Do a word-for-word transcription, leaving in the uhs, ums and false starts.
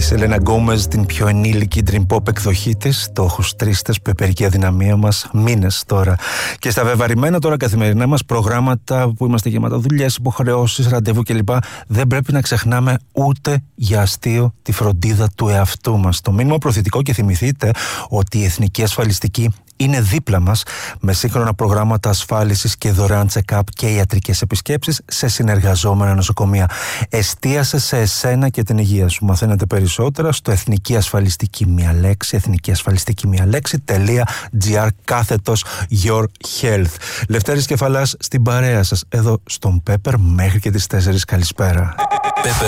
Σελένα Γκόμεζ, την πιο ενήλικη dream pop εκδοχή της, το «Όχους τρίστες» που υπερκεί η αδυναμία μας μήνες τώρα. Και στα βεβαρημένα τώρα καθημερινά μας προγράμματα που είμαστε γεμάτα δουλειές, υποχρεώσεις, ραντεβού κλπ. Δεν πρέπει να ξεχνάμε ούτε για αστείο τη φροντίδα του εαυτού μας. Το μήνυμα προθετικό, και θυμηθείτε ότι η Εθνική Ασφαλιστική είναι δίπλα μας με σύγχρονα προγράμματα ασφάλισης και δωρεάν check-up και ιατρικές επισκέψεις σε συνεργαζόμενα νοσοκομεία. Εστίασε σε εσένα και την υγεία σου. Μαθαίνετε περισσότερα στο Εθνική Ασφαλιστική μία λέξη, εθνική ασφαλιστική μία λέξη.gr κάθετος Your Health. Λευτέρης Κεφαλάς στην παρέα σας εδώ στον Pepper μέχρι και τις τέσσερις. Καλησπέρα.